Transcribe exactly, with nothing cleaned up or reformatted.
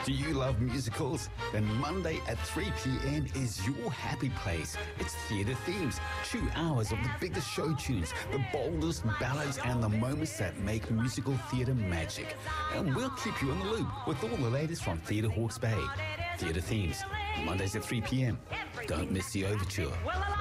Do you love musicals? Then Monday at three p.m. is your happy place. It's Theatre Themes. Two hours of the biggest show tunes, the boldest ballads and the moments that make musical theatre magic. And we'll keep you in the loop with all the latest from Theatre Hawke's Bay. Theatre Themes, Mondays at three p.m. Don't miss the overture.